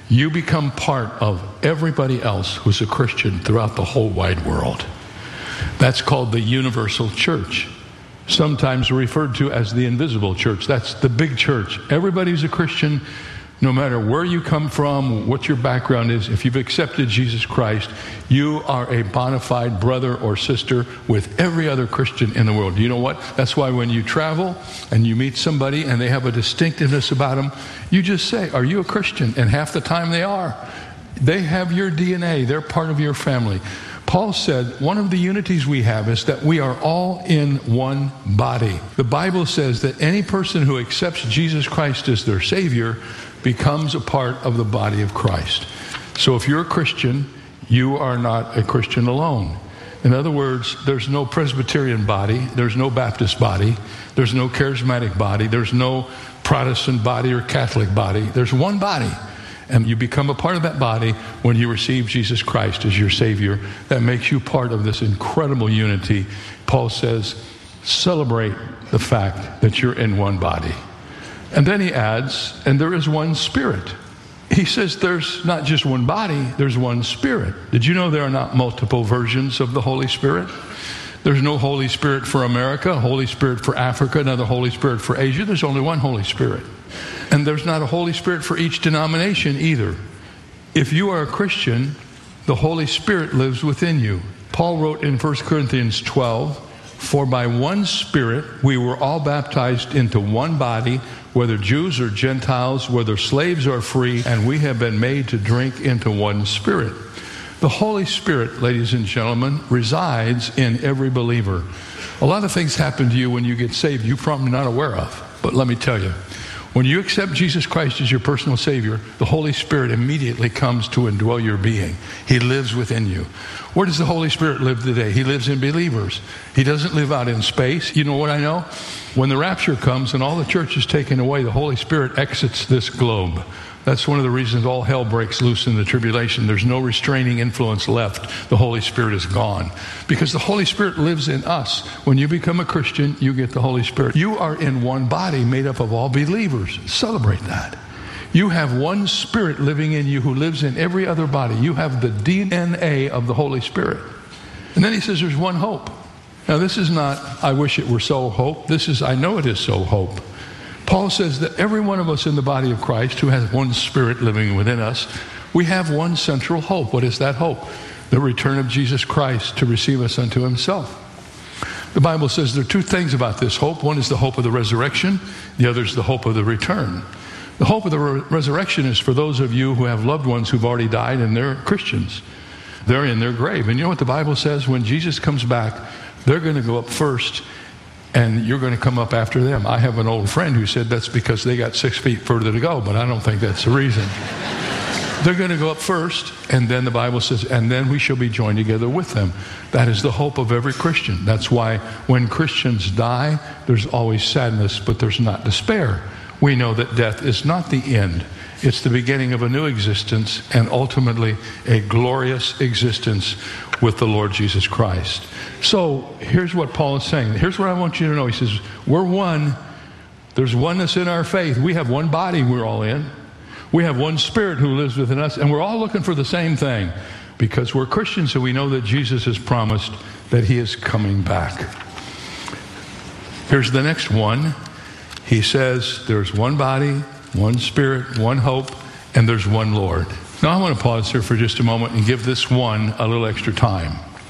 you become part of everybody else who's a Christian throughout the whole wide world. That's called the universal church, sometimes referred to as the invisible church. That's the big church. Everybody who's a Christian, no matter where you come from, what your background is, if you've accepted Jesus Christ, you are a bona fide brother or sister with every other Christian in the world. You know what? That's why when you travel and you meet somebody and they have a distinctiveness about them, you just say, "Are you a Christian?" And half the time they are. They have your DNA. They're part of your family. Paul said one of the unities we have is that we are all in one body. The Bible says that any person who accepts Jesus Christ as their Savior becomes a part of the body of Christ. So if you're a Christian, you are not a Christian alone. In other words, there's no Presbyterian body, there's no Baptist body, there's no charismatic body, there's no Protestant body or Catholic body. There's one body. And you become a part of that body when you receive Jesus Christ as your Savior. That makes you part of this incredible unity. Paul says, celebrate the fact that you're in one body. And then he adds, and there is one Spirit. He says there's not just one body, there's one Spirit. Did you know there are not multiple versions of the Holy Spirit? There's no Holy Spirit for America, Holy Spirit for Africa, another Holy Spirit for Asia. There's only one Holy Spirit. And there's not a Holy Spirit for each denomination either. If you are a Christian, the Holy Spirit lives within you. Paul wrote in 1 Corinthians 12, "For by one Spirit we were all baptized into one body, whether Jews or Gentiles, whether slaves or free, and we have been made to drink into one Spirit." The Holy Spirit, ladies and gentlemen, resides in every believer. A lot of things happen to you when you get saved you're probably not aware of. But let me tell you, when you accept Jesus Christ as your personal Savior, the Holy Spirit immediately comes to indwell your being. He lives within you. Where does the Holy Spirit live today? He lives in believers. He doesn't live out in space. You know what I know? When the rapture comes and all the church is taken away, the Holy Spirit exits this globe. That's one of the reasons all hell breaks loose in the tribulation. There's no restraining influence left. The Holy Spirit is gone. Because the Holy Spirit lives in us. When you become a Christian, you get the Holy Spirit. You are in one body made up of all believers. Celebrate that. You have one Spirit living in you who lives in every other body. You have the DNA of the Holy Spirit. And then he says there's one hope. Now this is not, I wish it were so hope. This is, I know it is so hope. Paul says that every one of us in the body of Christ who has one Spirit living within us, we have one central hope. What is that hope? The return of Jesus Christ to receive us unto himself. The Bible says there are two things about this hope. One is the hope of the resurrection. The other is the hope of the return. The hope of the resurrection is for those of you who have loved ones who've already died and they're Christians. They're in their grave. And you know what the Bible says? When Jesus comes back, they're going to go up first and you're going to come up after them. I have an old friend who said that's because they got 6 feet further to go, but I don't think that's the reason. They're going to go up first, and then the Bible says, and then we shall be joined together with them. That is the hope of every Christian. That's why when Christians die, there's always sadness, but there's not despair. We know that death is not the end. It's the beginning of a new existence and ultimately a glorious existence with the Lord Jesus Christ. So here's what Paul is saying. Here's what I want you to know. He says, we're one. There's oneness in our faith. We have one body we're all in. We have one Spirit who lives within us, and we're all looking for the same thing because we're Christians, so we know that Jesus has promised that he is coming back. Here's the next one. He says there's one body, one Spirit, one hope, and there's one Lord. Now I want to pause here for just a moment and give this one a little extra time.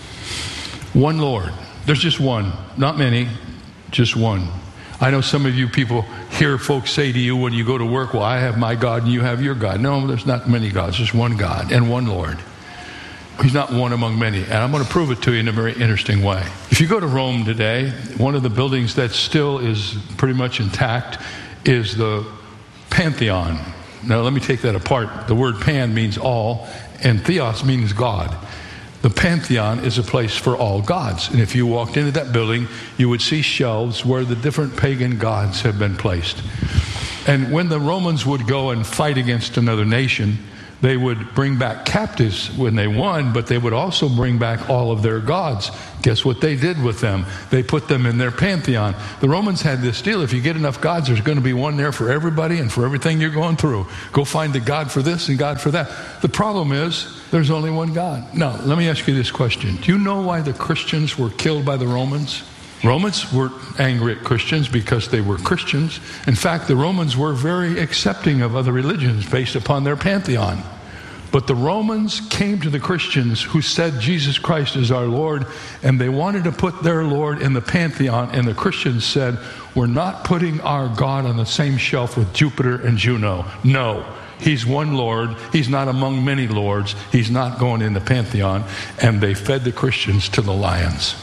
One Lord. There's just one. Not many, just one. I know some of you people hear folks say to you when you go to work, well, I have my God and you have your God. No, there's not many gods. There's one God and one Lord. He's not one among many. And I'm going to prove it to you in a very interesting way. If you go to Rome today, one of the buildings that still is pretty much intact is the Pantheon. Now, let me take that apart. The word pan means all, and theos means God. The Pantheon is a place for all gods. And if you walked into that building, you would see shelves where the different pagan gods have been placed. And when the Romans would go and fight against another nation, They would bring back captives when they won, but they would also bring back all of their gods. Guess what they did with them? They put them in their pantheon. The Romans had this deal. If you get enough gods, there's going to be one there for everybody and for everything you're going through. Go find the God for this and God for that. The problem is there's only one God. Now, let me ask you this question. Do you know why the Christians were killed by the Romans? Romans were angry at Christians because they were Christians. In fact, the Romans were very accepting of other religions based upon their pantheon. But the Romans came to the Christians who said Jesus Christ is our Lord, and they wanted to put their Lord in the pantheon, and the Christians said, we're not putting our God on the same shelf with Jupiter and Juno. No, he's one Lord. He's not among many lords. He's not going in the pantheon. And they fed the Christians to the lions.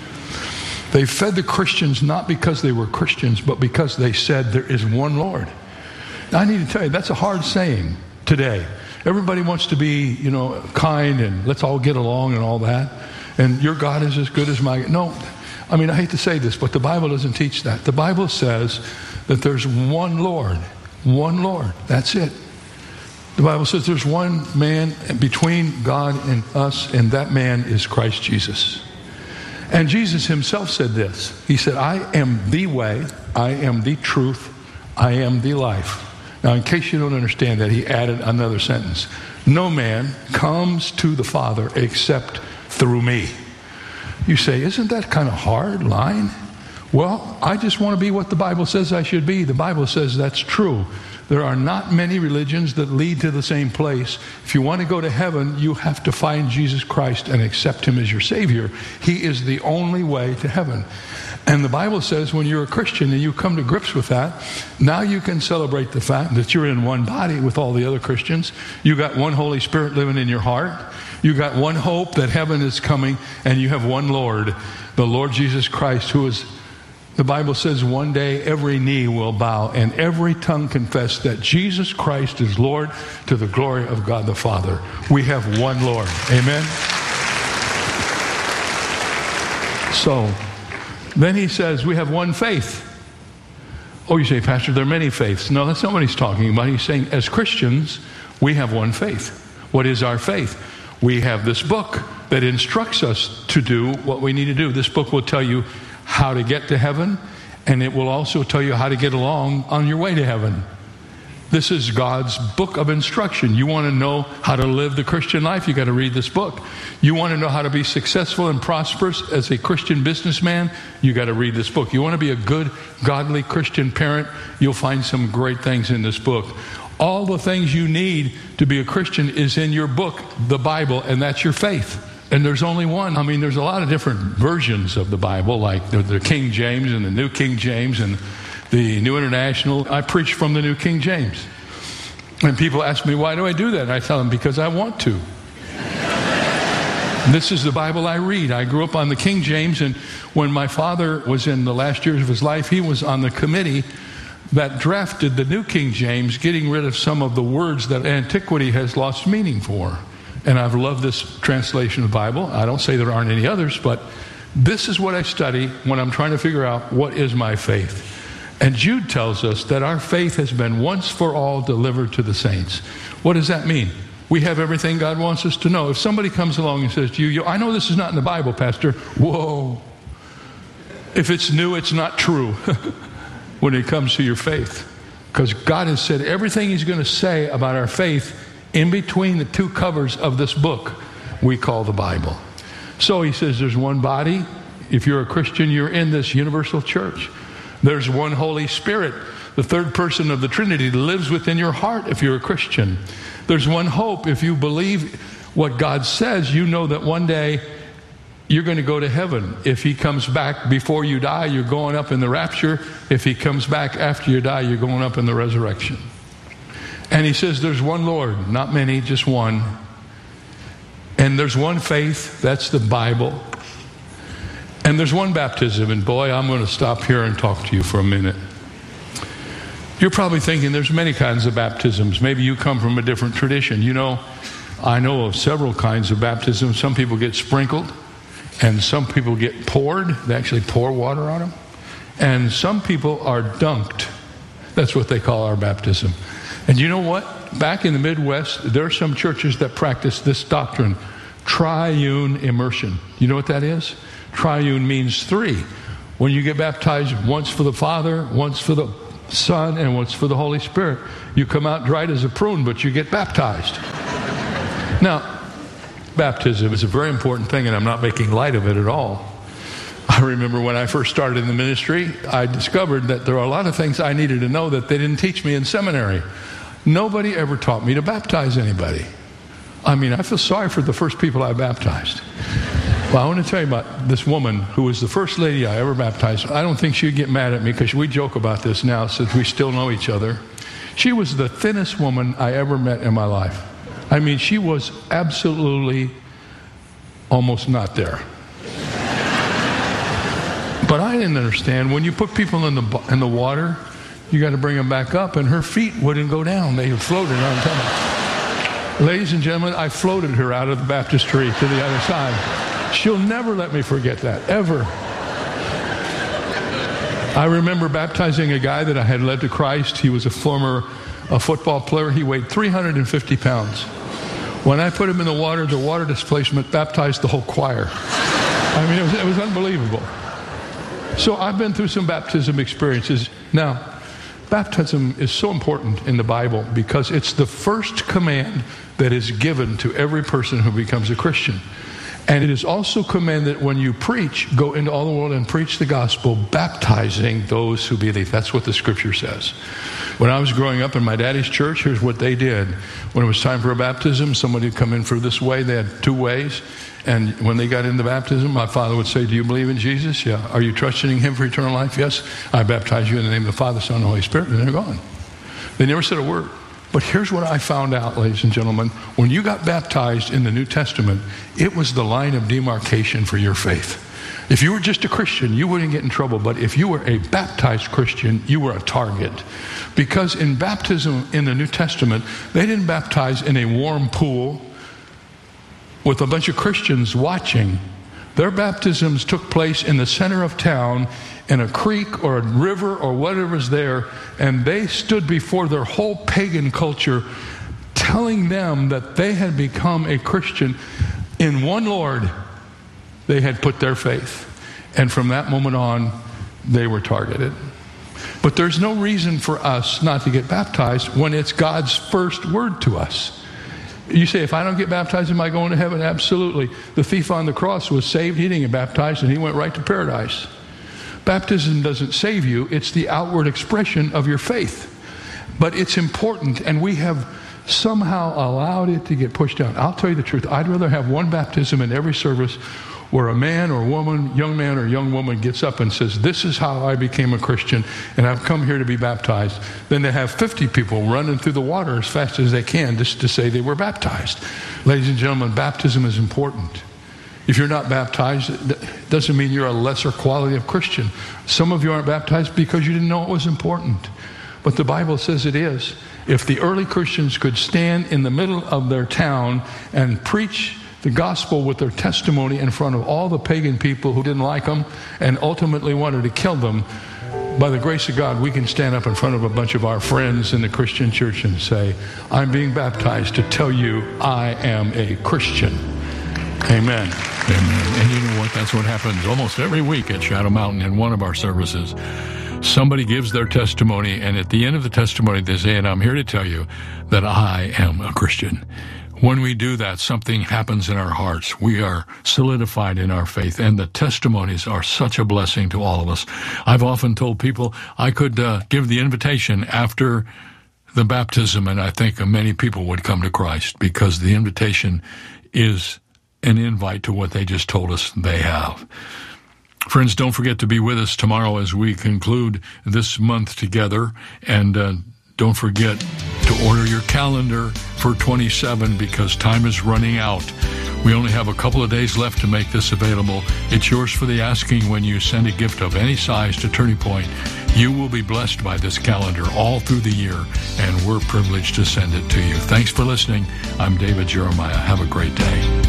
They fed the Christians not because they were Christians, but because they said there is one Lord. Now, I need to tell you, that's a hard saying today. Everybody wants to be, kind and let's all get along and all that. And your God is as good as my God. No, I hate to say this, but the Bible doesn't teach that. The Bible says that there's one Lord. One Lord. That's it. The Bible says there's one man between God and us, and that man is Christ Jesus. And Jesus himself said this. He said, I am the way, I am the truth, I am the life. Now, in case you don't understand that, he added another sentence. No man comes to the Father except through me. You say, isn't that kind of hard line? Well, I just want to be what the Bible says I should be. The Bible says that's true. There are not many religions that lead to the same place. If you want to go to heaven, you have to find Jesus Christ and accept him as your Savior. He is the only way to heaven. And the Bible says when you're a Christian and you come to grips with that, now you can celebrate the fact that you're in one body with all the other Christians. You got one Holy Spirit living in your heart. You got one hope that heaven is coming, and you have one Lord, the Lord Jesus Christ, who is, the Bible says, one day every knee will bow and every tongue confess that Jesus Christ is Lord, to the glory of God the Father. We have one Lord. Amen? So, then he says we have one faith. Oh, you say, Pastor, there are many faiths. No, that's not what he's talking about. He's saying as Christians, we have one faith. What is our faith? We have this book that instructs us to do what we need to do. This book will tell you how to get to heaven, and it will also tell you how to get along on your way to heaven. This is God's book of instruction. You want to know how to live the Christian life, you got to read this book. You want to know how to be successful and prosperous as a Christian businessman, you got to read this book. You want to be a good, godly Christian parent, you'll find some great things in this book. All the things you need to be a Christian is in your book, the Bible, and that's your faith. And there's only one. There's a lot of different versions of the Bible, like the King James and the New King James and the New International. I preach from the New King James. And people ask me, why do I do that? And I tell them, because I want to. This is the Bible I read. I grew up on the King James, and when my father was in the last years of his life, he was on the committee that drafted the New King James, getting rid of some of the words that antiquity has lost meaning for. And I've loved this translation of the Bible. I don't say there aren't any others, but this is what I study when I'm trying to figure out what is my faith. And Jude tells us that our faith has been once for all delivered to the saints. What does that mean? We have everything God wants us to know. If somebody comes along and says to you, I know this is not in the Bible, Pastor. Whoa. If it's new, it's not true when it comes to your faith. Because God has said everything he's going to say about our faith in between the two covers of this book we call the Bible. So he says there's one body. If you're a Christian, you're in this universal church. There's one Holy Spirit. The third person of the Trinity lives within your heart if you're a Christian. There's one hope. If you believe what God says, you know that one day you're going to go to heaven. If he comes back before you die, you're going up in the rapture. If he comes back after you die, you're going up in the resurrection. And he says there's one Lord, not many, just one. And there's one faith, that's the Bible. And there's one baptism. And boy, I'm going to stop here and talk to you for a minute. You're probably thinking there's many kinds of baptisms. Maybe you come from a different tradition. I know of several kinds of baptisms. Some people get sprinkled, and some people get poured. They actually pour water on them. And some people are dunked. That's what they call our baptism. And you know what? back in the Midwest, there are some churches that practice this doctrine, triune immersion. You know what that is? Triune means three. When you get baptized, once for the Father, once for the Son, and once for the Holy Spirit, you come out dried as a prune, but you get baptized. Now, baptism is a very important thing, and I'm not making light of it at all. I remember when I first started in the ministry, I discovered that there are a lot of things I needed to know that they didn't teach me in seminary. Nobody ever taught me to baptize anybody. I mean, I feel sorry for the first people I baptized. Well, I want to tell you about this woman who was the first lady I ever baptized. I don't think she'd get mad at me because we joke about this now since we still know each other. She was the thinnest woman I ever met in my life. I mean, she was absolutely almost not there. But I didn't understand. When you put people in the water, you got to bring them back up, and her feet wouldn't go down. They floated on top. Ladies and gentlemen, I floated her out of the baptistry to the other side. She'll never let me forget that, ever. I remember baptizing a guy that I had led to Christ. He was a former football player. He weighed 350 pounds. When I put him in the water displacement baptized the whole choir. I mean, it was unbelievable. So I've been through some baptism experiences. Now, baptism is so important in the Bible because it's the first command that is given to every person who becomes a Christian. And it is also commanded when you preach, go into all the world and preach the gospel, baptizing those who believe. That's what the scripture says. When I was growing up in my daddy's church, here's what they did. When it was time for a baptism, somebody would come in for this way. They had two ways. And when they got into baptism, my father would say, do you believe in Jesus? Yeah. Are you trusting him for eternal life? Yes. I baptize you in the name of the Father, Son, and Holy Spirit. And they're gone. They never said a word. But here's what I found out, ladies and gentlemen. When you got baptized in the New Testament, it was the line of demarcation for your faith. If you were just a Christian, you wouldn't get in trouble. But if you were a baptized Christian, you were a target. Because in baptism in the New Testament, they didn't baptize in a warm pool with a bunch of Christians watching. Their baptisms took place in the center of town in a creek or a river or whatever was there, and they stood before their whole pagan culture telling them that they had become a Christian. In one Lord, they had put their faith. And from that moment on, they were targeted. But there's no reason for us not to get baptized when it's God's first word to us. You say, if I don't get baptized, am I going to heaven? Absolutely. The thief on the cross was saved. He didn't get baptized, and he went right to paradise. Baptism doesn't save you. It's the outward expression of your faith. But it's important, and we have somehow allowed it to get pushed down. I'll tell you the truth. I'd rather have one baptism in every service where a man or woman, young man or young woman gets up and says, this is how I became a Christian, and I've come here to be baptized, than to have 50 people running through the water as fast as they can just to say they were baptized. Ladies and gentlemen, baptism is important. If you're not baptized, it doesn't mean you're a lesser quality of Christian. Some of you aren't baptized because you didn't know it was important. But the Bible says it is. If the early Christians could stand in the middle of their town and preach the gospel with their testimony in front of all the pagan people who didn't like them and ultimately wanted to kill them, by the grace of God, we can stand up in front of a bunch of our friends in the Christian church and say, I'm being baptized to tell you I am a Christian. Amen. Amen. And you know what? That's what happens almost every week at Shadow Mountain in one of our services. Somebody gives their testimony, and at the end of the testimony, they say, and I'm here to tell you that I am a Christian. When we do that, something happens in our hearts. We are solidified in our faith, and the testimonies are such a blessing to all of us. I've often told people I could give the invitation after the baptism, and I think many people would come to Christ because the invitation is an invite to what they just told us they have. Friends, don't forget to be with us tomorrow as we conclude this month together, and don't forget to order your calendar for 27 because time is running out. We only have a couple of days left to make this available. It's yours for the asking when you send a gift of any size to Turning Point. You will be blessed by this calendar all through the year, and we're privileged to send it to you. Thanks for listening. I'm David Jeremiah. Have a great day.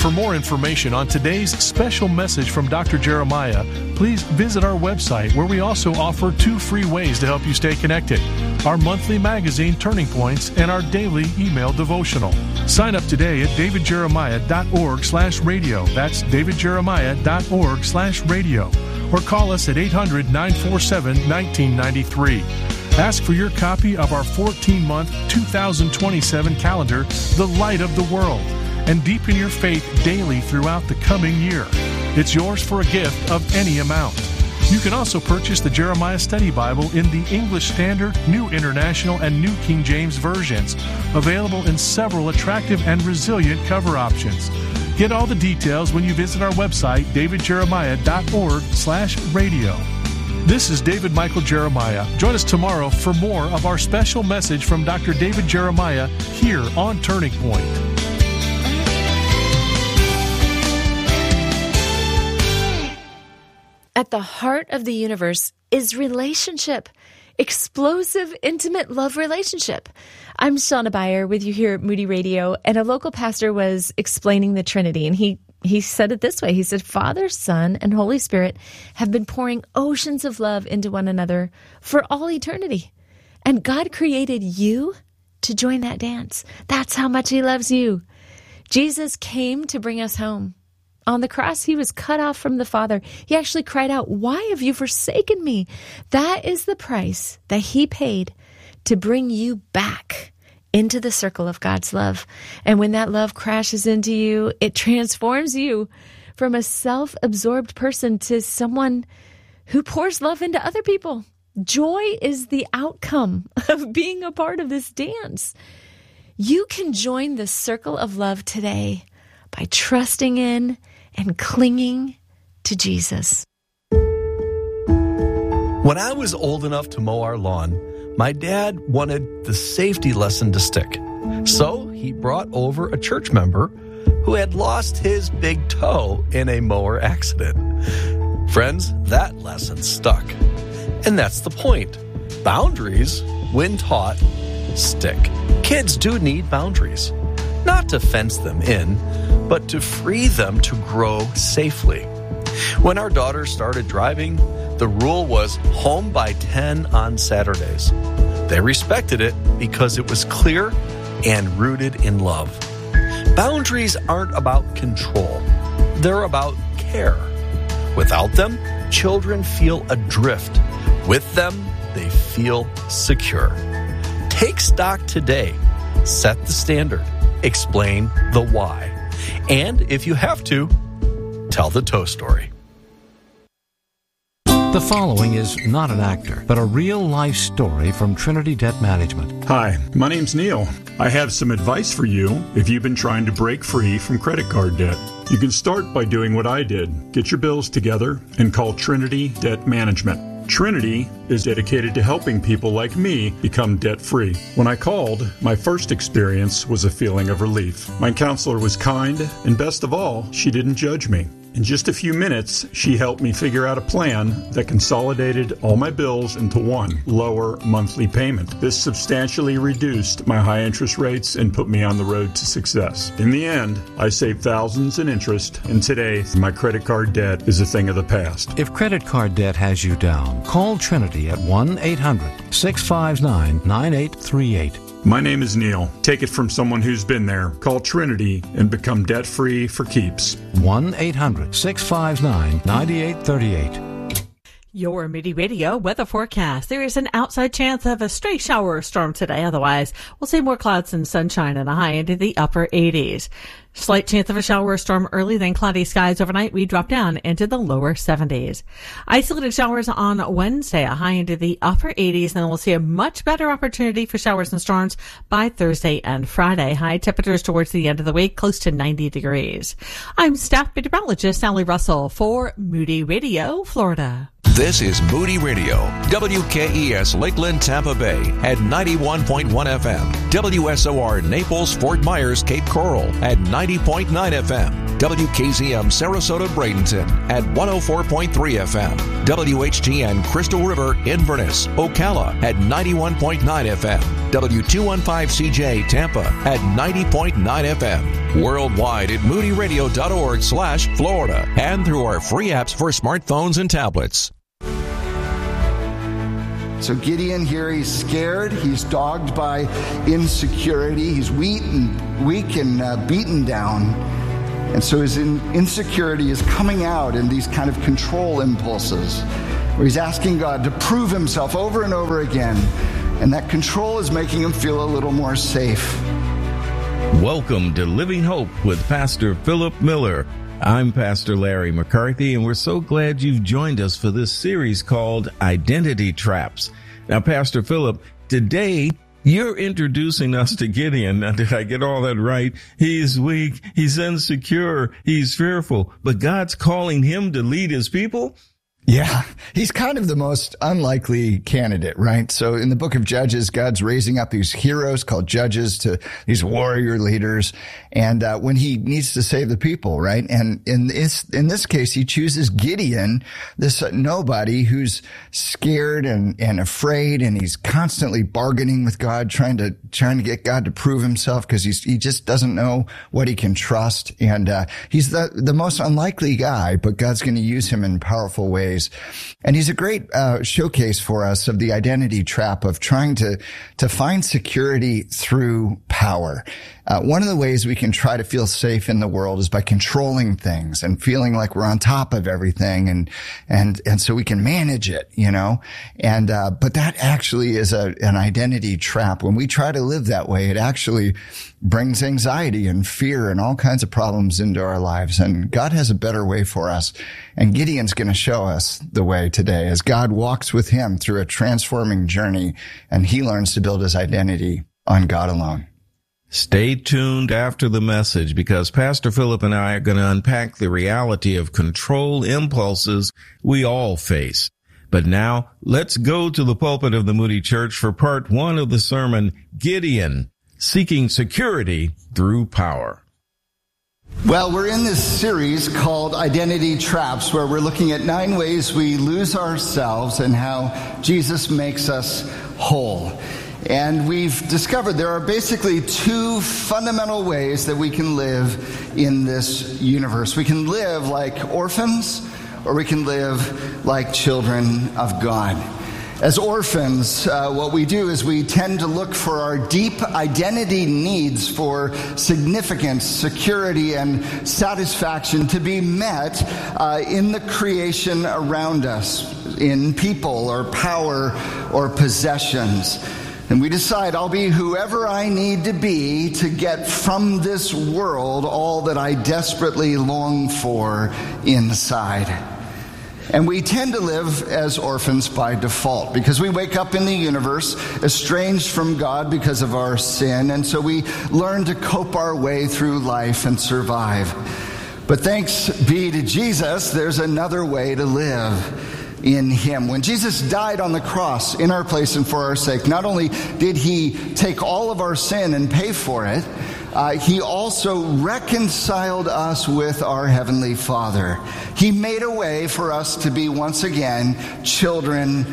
For more information on today's special message from Dr. Jeremiah, please visit our website, where we also offer 2 free ways to help you stay connected: our monthly magazine, Turning Points, and our daily email devotional. Sign up today at davidjeremiah.org/radio. That's davidjeremiah.org/radio. Or call us at 800-947-1993. Ask for your copy of our 14-month 2027 calendar, The Light of the World, and deepen your faith daily throughout the coming year. It's yours for a gift of any amount. You can also purchase the Jeremiah Study Bible in the English Standard, New International, and New King James versions, available in several attractive and resilient cover options. Get all the details when you visit our website, davidjeremiah.org/radio. This is David Michael Jeremiah. Join us tomorrow for more of our special message from Dr. David Jeremiah here on Turning Point. At the heart of the universe is relationship. Explosive, intimate love relationship. I'm Shauna Beyer with you here at Moody Radio, and a local pastor was explaining the Trinity, and he said it this way. He said, Father, Son, and Holy Spirit have been pouring oceans of love into one another for all eternity. And God created you to join that dance. That's how much He loves you. Jesus came to bring us home. On the cross, He was cut off from the Father. He actually cried out, "Why have you forsaken me?" That is the price that He paid to bring you back into the circle of God's love. And when that love crashes into you, it transforms you from a self-absorbed person to someone who pours love into other people. Joy is the outcome of being a part of this dance. You can join the circle of love today by trusting in and clinging to Jesus. When I was old enough to mow our lawn, my dad wanted the safety lesson to stick. So he brought over a church member who had lost his big toe in a mower accident. Friends, that lesson stuck. And that's the point. Boundaries, when taught, stick. Kids do need boundaries. Not to fence them in, but to free them to grow safely. When our daughter started driving, the rule was home by 10 on Saturdays. They respected it because it was clear and rooted in love. Boundaries aren't about control. They're about care. Without them, children feel adrift. With them, they feel secure. Take stock today. Set the standard. Explain the why. And if you have to, tell the toe story. The following is not an actor, but a real-life story from Trinity Debt Management. Hi, my name's Neil. I have some advice for you if you've been trying to break free from credit card debt. You can start by doing what I did. Get your bills together and call Trinity Debt Management. Trinity is dedicated to helping people like me become debt-free. When I called, my first experience was a feeling of relief. My counselor was kind, and best of all, she didn't judge me. In just a few minutes, she helped me figure out a plan that consolidated all my bills into one lower monthly payment. This substantially reduced my high interest rates and put me on the road to success. In the end, I saved thousands in interest, and today, my credit card debt is a thing of the past. If credit card debt has you down, call Trinity at 1-800-659-9838. My name is Neil. Take it from someone who's been there. Call Trinity and become debt-free for keeps. 1-800-659-9838. Your Moody Radio weather forecast. There is an outside chance of a stray shower or storm today. Otherwise, we'll see more clouds and sunshine and a high into the upper 80s. Slight chance of a shower or storm early, then cloudy skies overnight. We drop down into the lower 70s. Isolated showers on Wednesday, a high into the upper 80s. Then we'll see a much better opportunity for showers and storms by Thursday and Friday. High temperatures towards the end of the week, close to 90 degrees. I'm staff meteorologist Sally Russell for Moody Radio, Florida. This is Moody Radio, WKES Lakeland, Tampa Bay at 91.1 FM, WSOR Naples, Fort Myers, Cape Coral at 90.9 FM, WKZM Sarasota Bradenton at 104.3 FM. WHTN Crystal River Inverness, Ocala at 91.9 FM. W215CJ Tampa at 90.9 FM. Worldwide at moodyradio.org/Florida and through our free apps for smartphones and tablets. So Gideon here, he's scared, he's dogged by insecurity, he's weak and beaten down. And so his insecurity is coming out in these kind of control impulses, where he's asking God to prove himself over and over again. And that control is making him feel a little more safe. Welcome to Living Hope with Pastor Philip Miller. I'm Pastor Larry McCarthy, and we're so glad you've joined us for this series called Identity Traps. Now, Pastor Philip, today you're introducing us to Gideon. Now, did I get all that right? He's weak, he's insecure, he's fearful, but God's calling him to lead his people? Yeah, he's kind of the most unlikely candidate, right? So in the book of Judges, God's raising up these heroes called judges, to these warrior leaders, and when he needs to save the people, right? And in this case, he chooses Gideon, this nobody who's scared and afraid, and he's constantly bargaining with God, trying to get God to prove himself, because he just doesn't know what he can trust, and he's the most unlikely guy, but God's going to use him in powerful ways. And he's a great showcase for us of the identity trap of trying to find security through power. One of the ways we can try to feel safe in the world is by controlling things and feeling like we're on top of everything, and so we can manage it, you know. And but that actually is an identity trap. When we try to live that way, it actually brings anxiety and fear and all kinds of problems into our lives. And God has a better way for us. And Gideon's going to show us the way today as God walks with him through a transforming journey, and he learns to build his identity on God alone. Stay tuned after the message, because Pastor Philip and I are going to unpack the reality of control impulses we all face. But now, let's go to the pulpit of the Moody Church for part 1 of the sermon, Gideon, Seeking Security Through Power. Well, we're in this series called Identity Traps, where we're looking at 9 ways we lose ourselves and how Jesus makes us whole. And we've discovered there are basically 2 fundamental ways that we can live in this universe. We can live like orphans, or we can live like children of God. As orphans, what we do is we tend to look for our deep identity needs for significance, security, and satisfaction to be met in the creation around us, in people or power or possessions. And we decide, I'll be whoever I need to be to get from this world all that I desperately long for inside. And we tend to live as orphans by default, because we wake up in the universe estranged from God because of our sin, and so we learn to cope our way through life and survive. But thanks be to Jesus, there's another way to live in him. When Jesus died on the cross in our place and for our sake, not only did he take all of our sin and pay for it, he also reconciled us with our Heavenly Father. He made a way for us to be once again children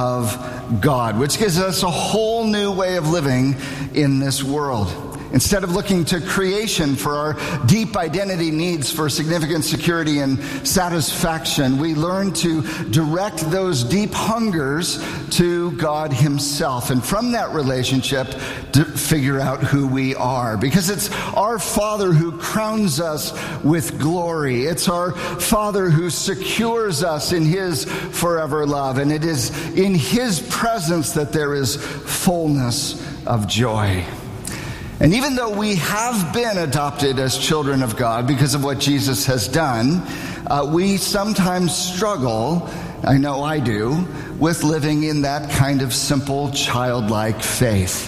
of God, which gives us a whole new way of living in this world. Instead of looking to creation for our deep identity needs for significant security and satisfaction, we learn to direct those deep hungers to God himself. And from that relationship, to figure out who we are. Because it's our Father who crowns us with glory. It's our Father who secures us in his forever love. And it is in his presence that there is fullness of joy. And even though we have been adopted as children of God because of what Jesus has done, we sometimes struggle, I know I do, with living in that kind of simple childlike faith.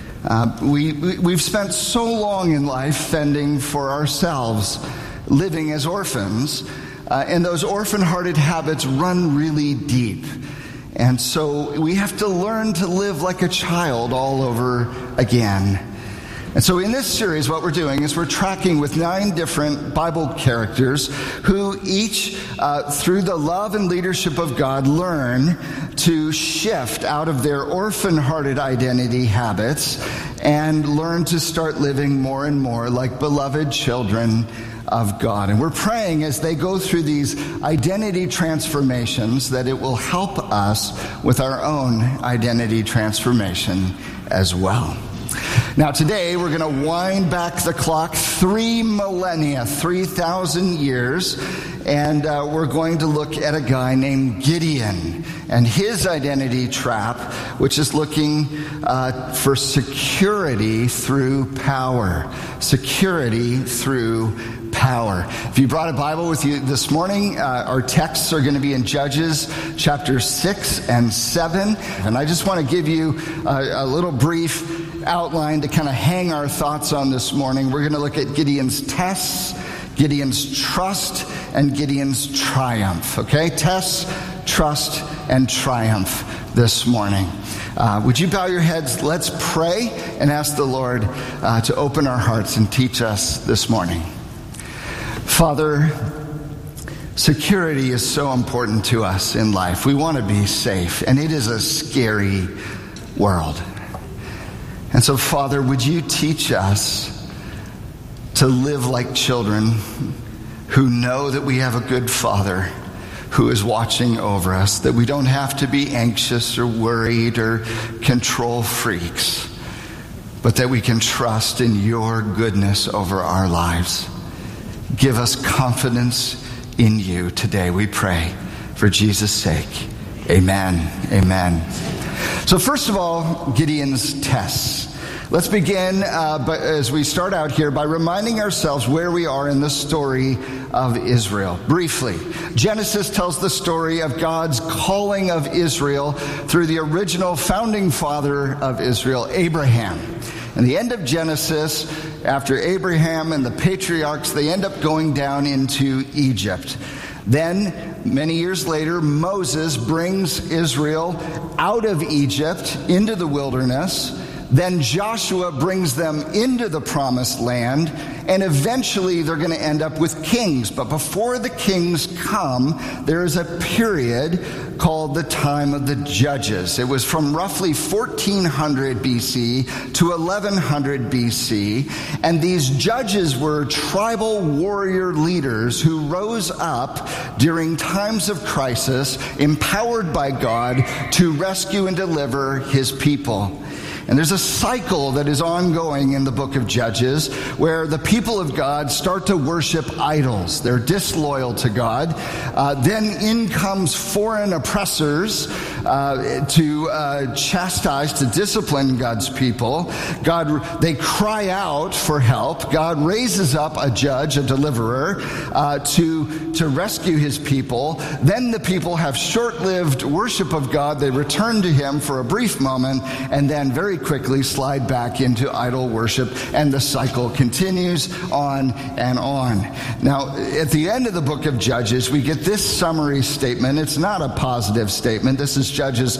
We've spent so long in life fending for ourselves, living as orphans, and those orphan-hearted habits run really deep. And so we have to learn to live like a child all over again. And so in this series, what we're doing is we're tracking with 9 different Bible characters who each, through the love and leadership of God, learn to shift out of their orphan-hearted identity habits and learn to start living more and more like beloved children of God. And we're praying as they go through these identity transformations that it will help us with our own identity transformation as well. Now today we're going to wind back the clock 3 millennia, 3,000 years, and we're going to look at a guy named Gideon and his identity trap, which is looking for security through power. Security through power. If you brought a Bible with you this morning, our texts are going to be in Judges chapter 6 and 7. And I just want to give you a little brief outline to kind of hang our thoughts on this morning. We're going to look at Gideon's tests, Gideon's trust, and Gideon's triumph. Okay? Tests, trust, and triumph this morning. Would you bow your heads? Let's pray and ask the Lord to open our hearts and teach us this morning. Father, security is so important to us in life. We want to be safe, and it is a scary world. And so, Father, would you teach us to live like children who know that we have a good Father who is watching over us, that we don't have to be anxious or worried or control freaks, but that we can trust in your goodness over our lives. Give us confidence in you today, we pray, for Jesus' sake. Amen. Amen. So first of all, Gideon's tests. Let's begin, as we start out here, by reminding ourselves where we are in the story of Israel. Briefly, Genesis tells the story of God's calling of Israel through the original founding father of Israel, Abraham. And the end of Genesis, after Abraham and the patriarchs, they end up going down into Egypt. Then, many years later, Moses brings Israel out of Egypt into the wilderness. Then Joshua brings them into the promised land, and eventually they're going to end up with kings. But before the kings come, there is a period called the time of the judges. It was from roughly 1400 BC to 1100 BC, and these judges were tribal warrior leaders who rose up during times of crisis, empowered by God to rescue and deliver his people. And there's a cycle that is ongoing in the book of Judges where the people of God start to worship idols. They're disloyal to God. Then in comes foreign oppressors to chastise, to discipline God's people. They cry out for help. God raises up a judge, a deliverer, to rescue his people. Then the people have short-lived worship of God. They return to him for a brief moment, and then very quickly slide back into idol worship, and the cycle continues on and on. Now, at the end of the book of Judges, we get this summary statement. It's not a positive statement. This is Judges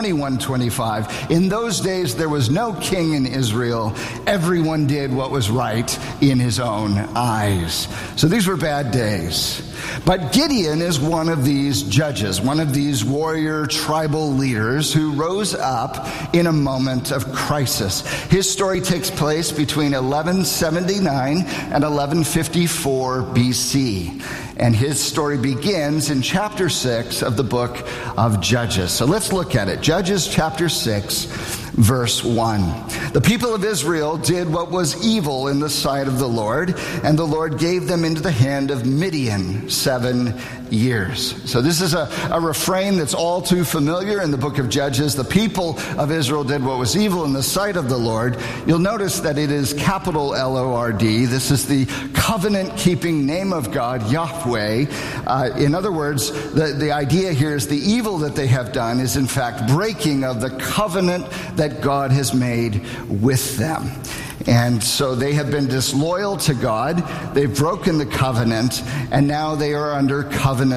21:25. In those days, there was no king in Israel. Everyone did what was right in his own eyes. So these were bad days. But Gideon is one of these judges, one of these warrior tribal leaders who rose up in a moment of crisis. His story takes place between 1179 and 1154 BC. And his story begins in chapter 6 of the book of Judges. So let's look at it. Judges chapter 6, verse 1. The people of Israel did what was evil in the sight of the Lord, and the Lord gave them into the hand of Midian 7 years. So this is a refrain that's all too familiar in the book of Judges. The people of Israel did what was evil in the sight of the Lord. You'll notice that it is capital L-O-R-D. This is the covenant-keeping name of God, Yahweh. In other words, the idea here is the evil that they have done is in fact breaking of the covenant that God has made with them. And so they have been disloyal to God. They've broken the covenant, and now they are under covenant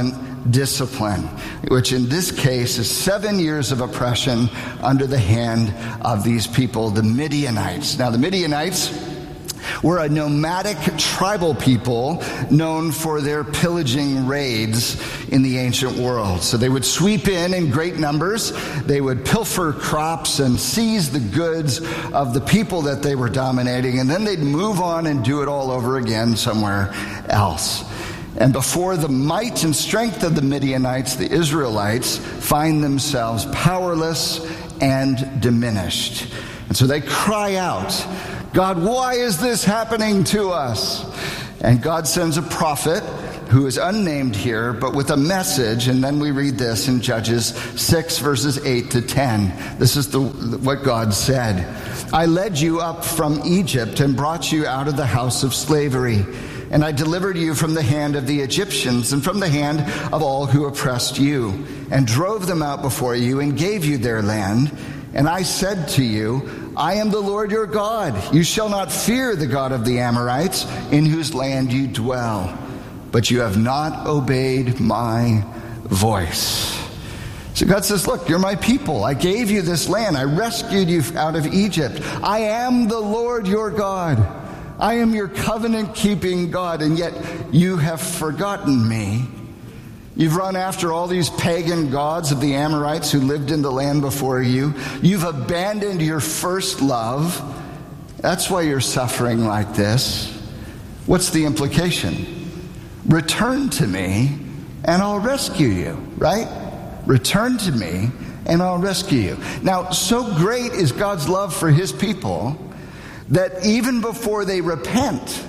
discipline, which in this case is 7 years of oppression under the hand of these people, the Midianites. Now, the Midianites were a nomadic tribal people known for their pillaging raids in the ancient world. So they would sweep in great numbers. They would pilfer crops and seize the goods of the people that they were dominating, and then they'd move on and do it all over again somewhere else. And before the might and strength of the Midianites, the Israelites find themselves powerless and diminished. And so they cry out, God, why is this happening to us? And God sends a prophet who is unnamed here, but with a message. And then we read this in Judges 6, verses 8 to 10. This is what God said. I led you up from Egypt and brought you out of the house of slavery. And I delivered you from the hand of the Egyptians and from the hand of all who oppressed you, and drove them out before you and gave you their land. And I said to you, I am the Lord your God. You shall not fear the God of the Amorites, in whose land you dwell. But you have not obeyed my voice. So God says, look, you're my people. I gave you this land. I rescued you out of Egypt. I am the Lord your God. I am your covenant-keeping God, and yet you have forgotten me. You've run after all these pagan gods of the Amorites who lived in the land before you. You've abandoned your first love. That's why you're suffering like this. What's the implication? Return to me and I'll rescue you, right? Return to me and I'll rescue you. Now, so great is God's love for his people that even before they repent,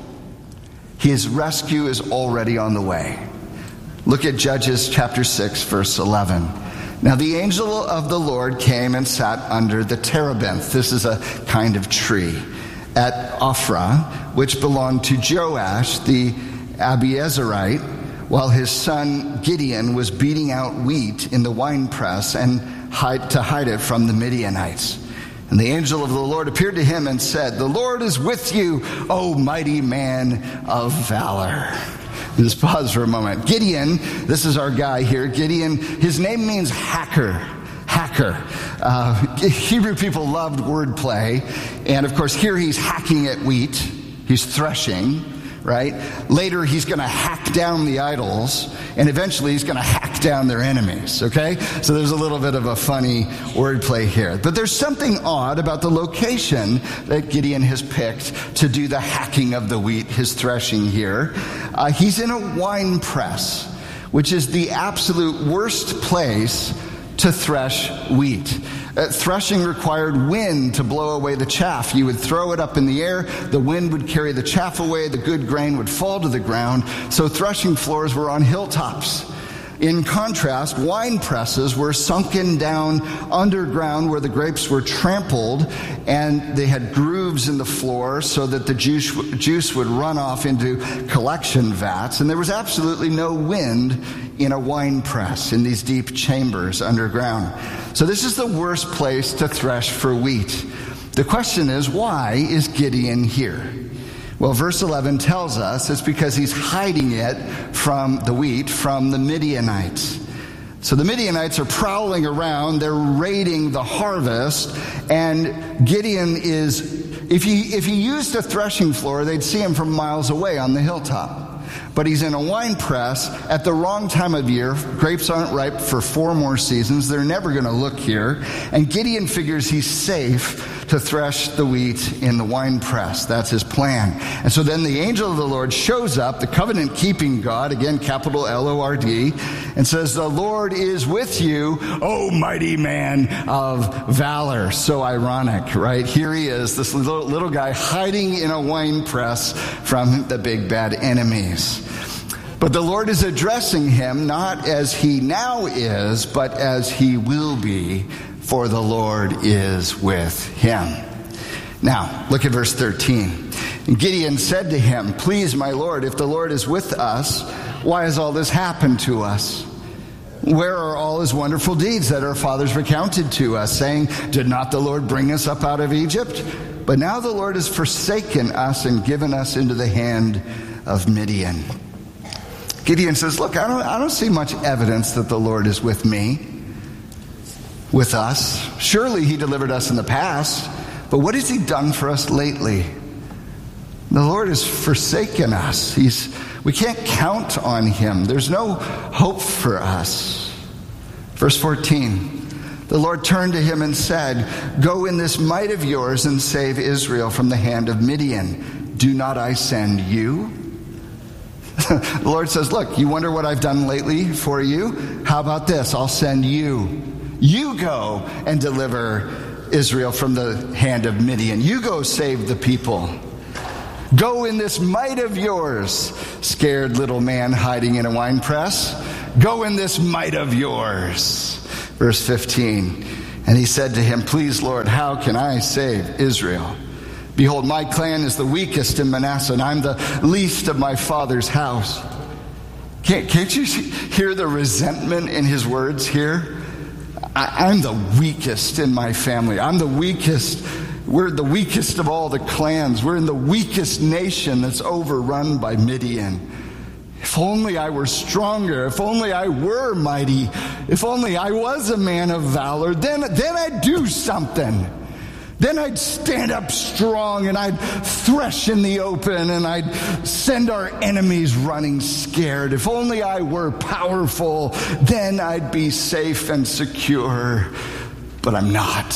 his rescue is already on the way. Look at Judges chapter 6, verse 11. Now the angel of the Lord came and sat under the terebinth. This is a kind of tree at Ophrah, which belonged to Joash the Abiezerite, while his son Gideon was beating out wheat in the winepress and to hide it from the Midianites. And the angel of the Lord appeared to him and said, the Lord is with you, O mighty man of valor. Just pause for a moment. Gideon, this is our guy here. Gideon, his name means hacker. Hebrew people loved wordplay. And of course, here he's hacking at wheat. He's threshing, right? Later, he's going to hack down the idols. And eventually, he's going to hack down their enemies, okay? So there's a little bit of a funny wordplay here. But there's something odd about the location that Gideon has picked to do the hacking of the wheat, his threshing here. He's in a wine press, which is the absolute worst place to thresh wheat. Threshing required wind to blow away the chaff. You would throw it up in the air, the wind would carry the chaff away, the good grain would fall to the ground. So threshing floors were on hilltops. In contrast, wine presses were sunken down underground where the grapes were trampled, and they had grooves in the floor so that the juice would run off into collection vats. And there was absolutely no wind in a wine press in these deep chambers underground. So this is the worst place to thresh for wheat. The question is, why is Gideon here? Well, verse 11 tells us it's because he's hiding it from the wheat, from the Midianites. So the Midianites are prowling around, they're raiding the harvest, and Gideon is, if he used a threshing floor, they'd see him from miles away on the hilltop. But he's in a wine press at the wrong time of year. Grapes aren't ripe for 4 more seasons. They're never going to look here. And Gideon figures he's safe to thresh the wheat in the wine press. That's his plan. And so then the angel of the Lord shows up, the covenant-keeping God, again, capital L-O-R-D, and says, the Lord is with you, O mighty man of valor. So ironic, right? Here he is, this little guy hiding in a wine press from the big bad enemies. But the Lord is addressing him not as he now is, but as he will be, for the Lord is with him. Now, look at verse 13. And Gideon said to him, please, my Lord, if the Lord is with us, why has all this happened to us? Where are all his wonderful deeds that our fathers recounted to us, saying, did not the Lord bring us up out of Egypt? But now the Lord has forsaken us and given us into the hand of Midian. Gideon says, look, I don't see much evidence that the Lord is with me, with us. Surely he delivered us in the past, but what has he done for us lately? The Lord has forsaken us. We can't count on him. There's no hope for us. Verse 14, the Lord turned to him and said, go in this might of yours and save Israel from the hand of Midian. Do not I send you? The Lord says, look, you wonder what I've done lately for you? How about this? I'll send you. You go and deliver Israel from the hand of Midian. You go save the people. Go in this might of yours, scared little man hiding in a wine press. Go in this might of yours. Verse 15, and he said to him, please, Lord, how can I save Israel? Behold, my clan is the weakest in Manasseh, and I'm the least of my father's house. Can't you hear the resentment in his words here? I'm the weakest in my family. I'm the weakest. We're the weakest of all the clans. We're in the weakest nation that's overrun by Midian. If only I were stronger. If only I were mighty. If only I was a man of valor. Then I'd do something. Then I'd stand up strong and I'd thresh in the open and I'd send our enemies running scared. If only I were powerful, then I'd be safe and secure. But I'm not.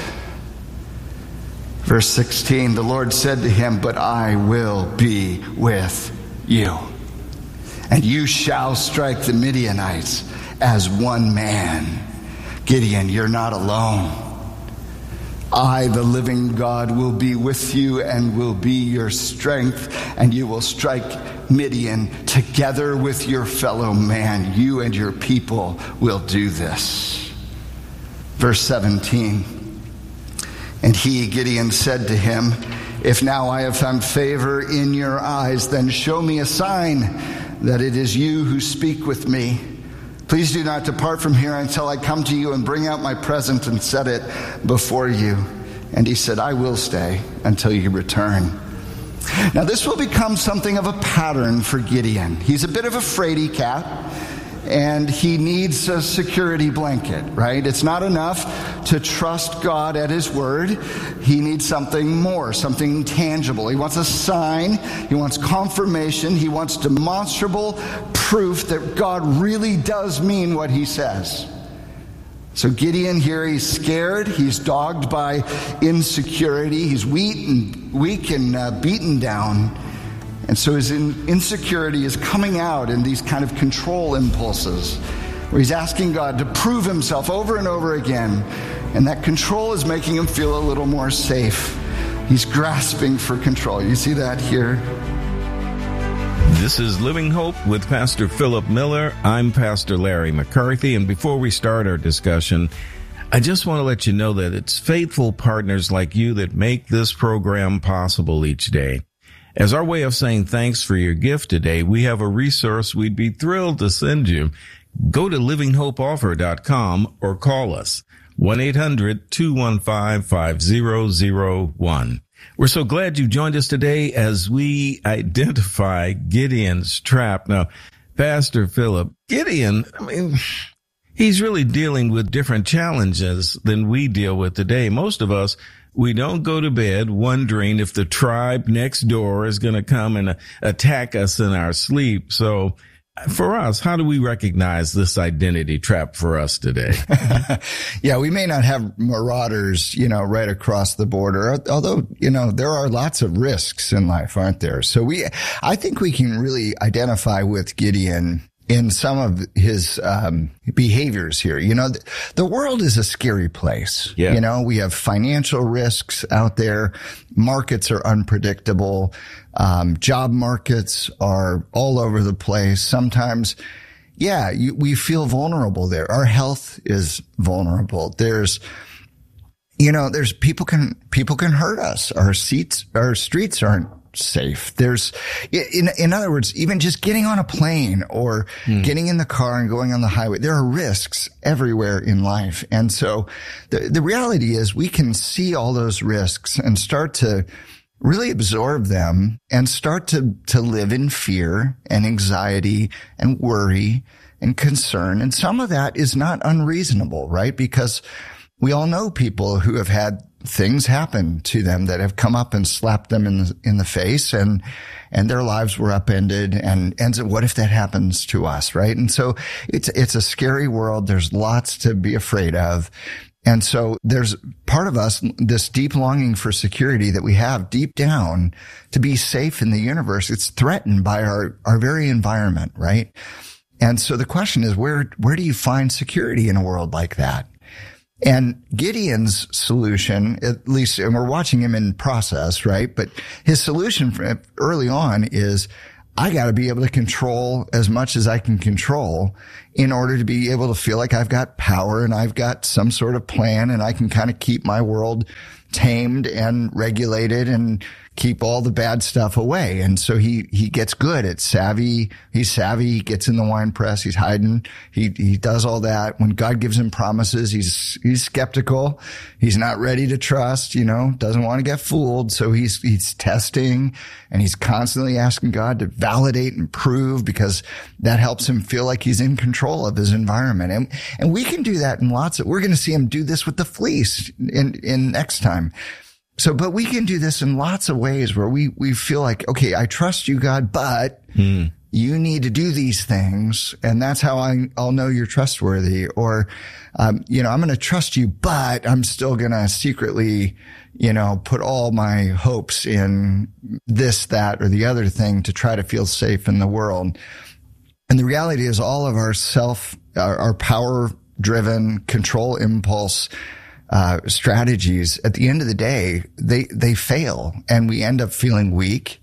Verse 16, the Lord said to him, but I will be with you. And you shall strike the Midianites as one man. Gideon, you're not alone. I, the living God, will be with you and will be your strength, and you will strike Midian together with your fellow man. You and your people will do this. Verse 17, and he, Gideon, said to him, if now I have found favor in your eyes, then show me a sign that it is you who speak with me. Please do not depart from here until I come to you and bring out my present and set it before you. And he said, I will stay until you return. Now this will become something of a pattern for Gideon. He's a bit of a fraidy cat, and he needs a security blanket, right? It's not enough to trust God at his word. He needs something more, something tangible. He wants a sign. He wants confirmation. He wants demonstrable proof that God really does mean what he says. So Gideon here, he's scared. He's dogged by insecurity. He's weak and beaten down. And so his insecurity is coming out in these kind of control impulses, where he's asking God to prove himself over and over again. And that control is making him feel a little more safe. He's grasping for control. You see that here? This is Living Hope with Pastor Philip Miller. I'm Pastor Larry McCarthy. And before we start our discussion, I just want to let you know that it's faithful partners like you that make this program possible each day. As our way of saying thanks for your gift today, we have a resource we'd be thrilled to send you. Go to livinghopeoffer.com or call us, 1-800-215-5001. We're so glad you joined us today as we identify Gideon's trap. Now, Pastor Philip, Gideon, he's really dealing with different challenges than we deal with today. Most of us, we don't go to bed wondering if the tribe next door is going to come and attack us in our sleep. So for us, how do we recognize this identity trap for us today? Yeah, we may not have marauders, right across the border, although, there are lots of risks in life, aren't there? So I think we can really identify with Gideon in some of his behaviors here. The world is a scary place. Yeah. We have financial risks out there. Markets are unpredictable. Job markets are all over the place. Sometimes, we feel vulnerable there. Our health is vulnerable. There's people can hurt us. Our streets aren't safe. There's, in other words, even just getting on a plane or getting in the car and going on the highway, there are risks everywhere in life. And so the reality is we can see all those risks and start to really absorb them and start to live in fear and anxiety and worry and concern. And some of that is not unreasonable, right? Because we all know people who have had things happen to them that have come up and slapped them in the face, and their lives were upended. And what if that happens to us, right? And so it's a scary world. There's lots to be afraid of. And so there's part of us, this deep longing for security that we have deep down to be safe in the universe. It's threatened by our very environment, right? And so the question is, where do you find security in a world like that? And Gideon's solution, at least, and we're watching him in process, right? But his solution early on is, I got to be able to control as much as I can control in order to be able to feel like I've got power and I've got some sort of plan and I can kind of keep my world tamed and regulated and keep all the bad stuff away. And so he gets good at savvy. He's savvy. He gets in the wine press. He's hiding. He does all that. When God gives him promises, he's skeptical. He's not ready to trust, doesn't want to get fooled. So he's testing, and he's constantly asking God to validate and prove, because that helps him feel like he's in control of his environment. And we can do that in we're going to see him do this with the fleece in next time. So, but we can do this in lots of ways where we feel like, okay, I trust you, God, but you need to do these things. And that's how I'll know you're trustworthy. Or, I'm going to trust you, but I'm still going to secretly, put all my hopes in this, that, or the other thing to try to feel safe in the world. And the reality is all of our power driven control impulse strategies, at the end of the day, they fail, and we end up feeling weak,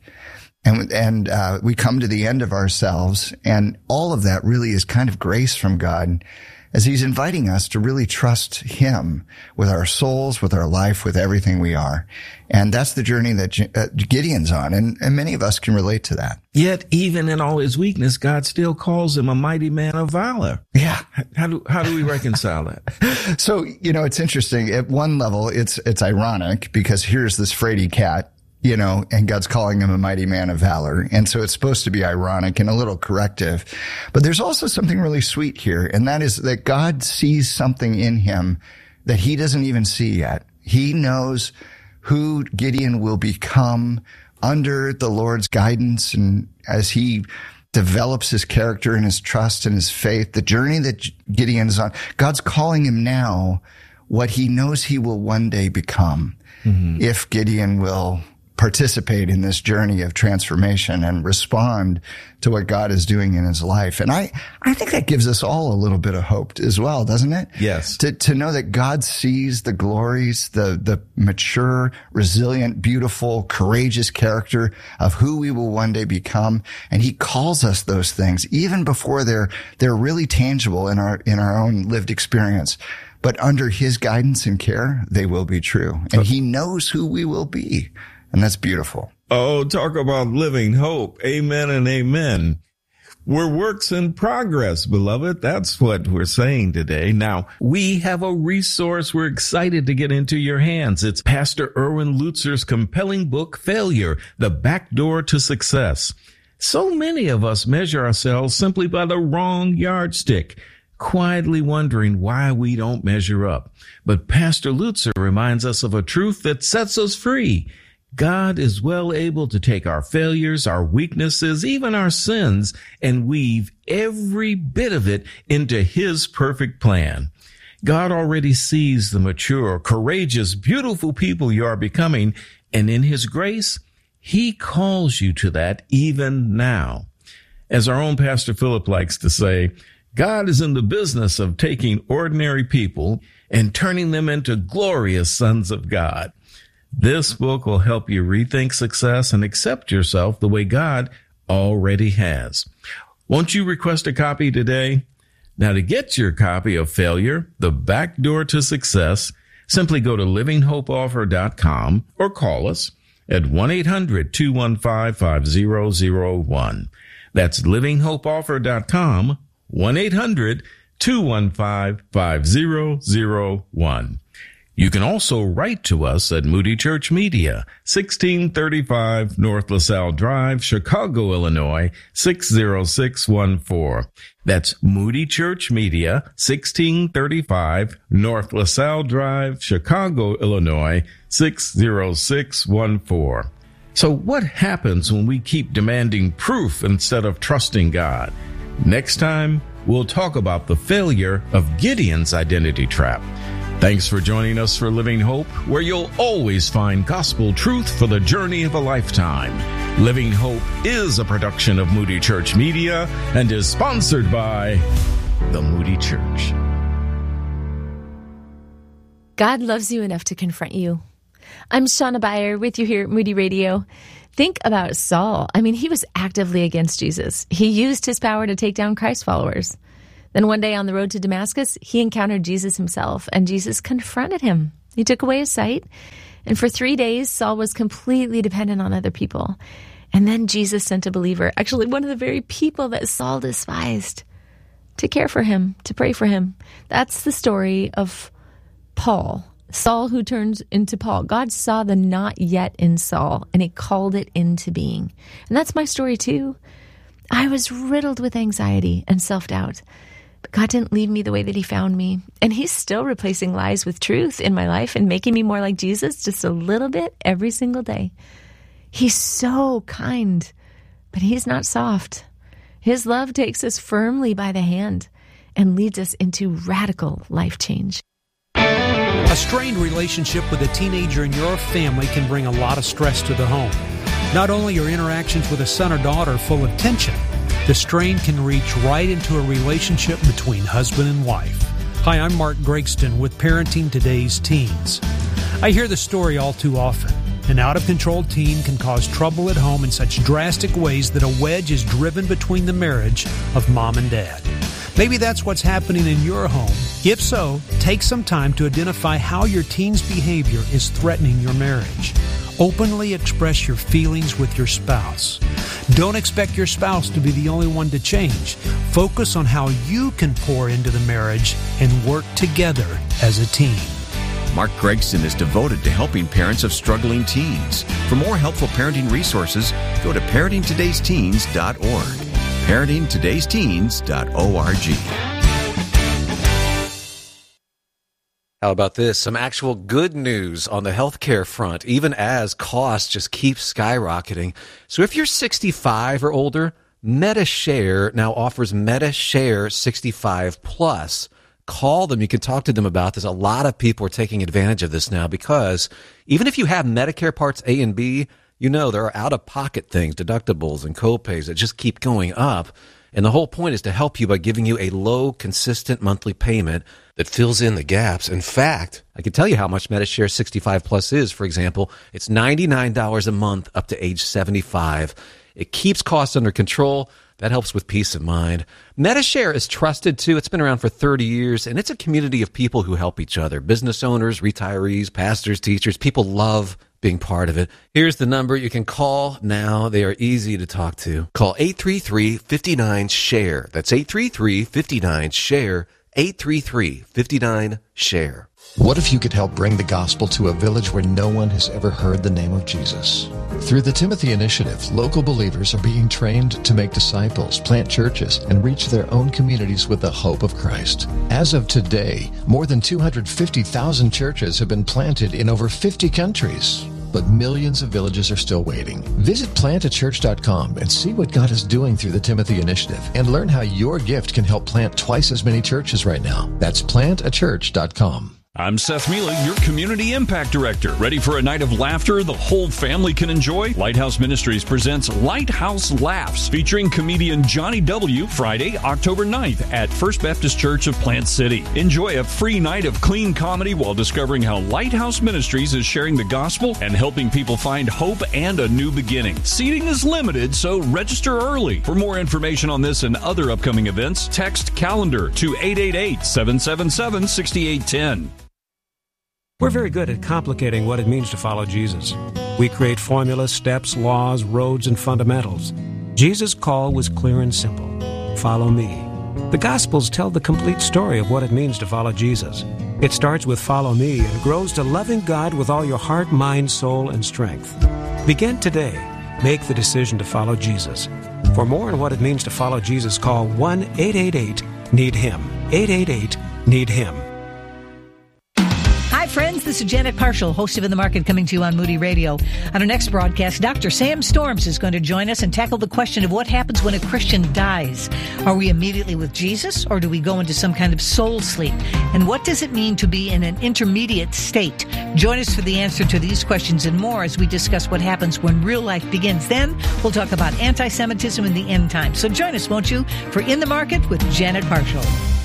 and we come to the end of ourselves. And all of that really is kind of grace from God, as he's inviting us to really trust him with our souls, with our life, with everything we are. And that's the journey that Gideon's on. And many of us can relate to that. Yet, even in all his weakness, God still calls him a mighty man of valor. Yeah. How do we reconcile that? So, it's interesting. At one level, it's ironic, because here's this fraidy cat, and God's calling him a mighty man of valor. And so it's supposed to be ironic and a little corrective. But there's also something really sweet here, and that is that God sees something in him that he doesn't even see yet. He knows who Gideon will become under the Lord's guidance, and as he develops his character and his trust and his faith, the journey that Gideon is on, God's calling him now what he knows he will one day become, if Gideon will participate in this journey of transformation and respond to what God is doing in his life. And I think that gives us all a little bit of hope as well, doesn't it? Yes. To know that God sees the glories, the mature, resilient, beautiful, courageous character of who we will one day become. And he calls us those things even before they're really tangible in our own lived experience. But under his guidance and care, they will be true. And he knows who we will be. And that's beautiful. Oh, talk about living hope. Amen and amen. We're works in progress, beloved. That's what we're saying today. Now, we have a resource we're excited to get into your hands. It's Pastor Erwin Lutzer's compelling book, Failure, The Back Door to Success. So many of us measure ourselves simply by the wrong yardstick, quietly wondering why we don't measure up. But Pastor Lutzer reminds us of a truth that sets us free. God is well able to take our failures, our weaknesses, even our sins, and weave every bit of it into his perfect plan. God already sees the mature, courageous, beautiful people you are becoming, and in his grace, he calls you to that even now. As our own Pastor Philip likes to say, God is in the business of taking ordinary people and turning them into glorious sons of God. This book will help you rethink success and accept yourself the way God already has. Won't you request a copy today? Now, to get your copy of Failure, The Back Door to Success, simply go to livinghopeoffer.com or call us at 1-800-215-5001. That's livinghopeoffer.com, 1-800-215-5001. You can also write to us at Moody Church Media, 1635 North LaSalle Drive, Chicago, Illinois, 60614. That's Moody Church Media, 1635 North LaSalle Drive, Chicago, Illinois, 60614. So what happens when we keep demanding proof instead of trusting God? Next time, we'll talk about the failure of Gideon's identity trap. Thanks for joining us for Living Hope, where you'll always find gospel truth for the journey of a lifetime. Living Hope is a production of Moody Church Media and is sponsored by the Moody Church. God loves you enough to confront you. I'm Shauna Beyer with you here at Moody Radio. Think about Saul. He was actively against Jesus. He used his power to take down Christ followers. Then one day on the road to Damascus, he encountered Jesus himself, and Jesus confronted him. He took away his sight, and for 3 days, Saul was completely dependent on other people. And then Jesus sent a believer, actually one of the very people that Saul despised, to care for him, to pray for him. That's the story of Paul, Saul who turned into Paul. God saw the not yet in Saul, and he called it into being. And that's my story too. I was riddled with anxiety and self-doubt. But God didn't leave me the way that he found me. And he's still replacing lies with truth in my life and making me more like Jesus just a little bit every single day. He's so kind, but he's not soft. His love takes us firmly by the hand and leads us into radical life change. A strained relationship with a teenager in your family can bring a lot of stress to the home. Not only are interactions with a son or daughter full of tension, the strain can reach right into a relationship between husband and wife. Hi, I'm Mark Gregston with Parenting Today's Teens. I hear the story all too often. An out-of-control teen can cause trouble at home in such drastic ways that a wedge is driven between the marriage of mom and dad. Maybe that's what's happening in your home. If so, take some time to identify how your teen's behavior is threatening your marriage. Openly express your feelings with your spouse. Don't expect your spouse to be the only one to change. Focus on how you can pour into the marriage and work together as a team. Mark Gregston is devoted to helping parents of struggling teens. For more helpful parenting resources, go to parentingtodaysteens.org. parentingtodaysteens.org. How about this? Some actual good news on the healthcare front, even as costs just keep skyrocketing. So if you're 65 or older, MediShare now offers MediShare 65 Plus. Call them. You can talk to them about this. A lot of people are taking advantage of this now because even if you have Medicare Parts A and B, you know there are out-of-pocket things, deductibles and copays that just keep going up. And the whole point is to help you by giving you a low, consistent monthly payment that fills in the gaps. In fact, I can tell you how much MediShare 65 Plus is. For example, it's $99 a month up to age 75. It keeps costs under control. That helps with peace of mind. MediShare is trusted, too. It's been around for 30 years, and it's a community of people who help each other. Business owners, retirees, pastors, teachers. People love being part of it. Here's the number you can call now. They are easy to talk to. Call 833-59-SHARE. That's 833-59-SHARE. 833-59-SHARE. What if you could help bring the gospel to a village where no one has ever heard the name of Jesus? Through the Timothy Initiative, local believers are being trained to make disciples, plant churches, and reach their own communities with the hope of Christ. As of today, more than 250,000 churches have been planted in over 50 countries. But millions of villages are still waiting. Visit plantachurch.com and see what God is doing through the Timothy Initiative and learn how your gift can help plant twice as many churches right now. That's plantachurch.com. I'm Seth Mealy, your Community Impact Director. Ready for a night of laughter the whole family can enjoy? Lighthouse Ministries presents Lighthouse Laughs, featuring comedian Johnny W. Friday, October 9th at First Baptist Church of Plant City. Enjoy a free night of clean comedy while discovering how Lighthouse Ministries is sharing the gospel and helping people find hope and a new beginning. Seating is limited, so register early. For more information on this and other upcoming events, text CALENDAR to 888-777-6810. We're very good at complicating what it means to follow Jesus. We create formulas, steps, laws, roads, and fundamentals. Jesus' call was clear and simple. Follow me. The Gospels tell the complete story of what it means to follow Jesus. It starts with follow me and grows to loving God with all your heart, mind, soul, and strength. Begin today. Make the decision to follow Jesus. For more on what it means to follow Jesus, call 1-888-NEED-HIM. 888-NEED-HIM. Hi, friends. This is Janet Parshall, host of In the Market, coming to you on Moody Radio. On our next broadcast, Dr. Sam Storms is going to join us and tackle the question of what happens when a Christian dies. Are we immediately with Jesus, or do we go into some kind of soul sleep? And what does it mean to be in an intermediate state? Join us for the answer to these questions and more as we discuss what happens when real life begins. Then we'll talk about anti-Semitism in the end times. So join us, won't you, for In the Market with Janet Parshall.